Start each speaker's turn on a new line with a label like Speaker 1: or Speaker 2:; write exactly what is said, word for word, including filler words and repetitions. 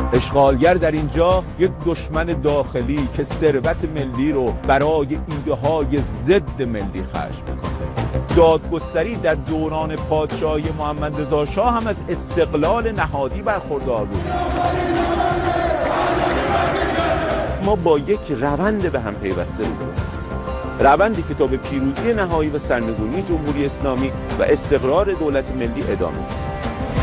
Speaker 1: اشغالگر در اینجا یک دشمن داخلی که ثروت ملی رو برای ایده های ضد ملی خرج میکنه. دادگستری در دوران پادشاهی محمد رضا شاه هم از استقلال نهادی برخوردار بود. ما با یک روند به هم پیوسته روبرو هستیم، روندی که تا به پیروزی نهایی و سرنگونی جمهوری اسلامی و استقرار دولت ملی ادامه می‌دهد.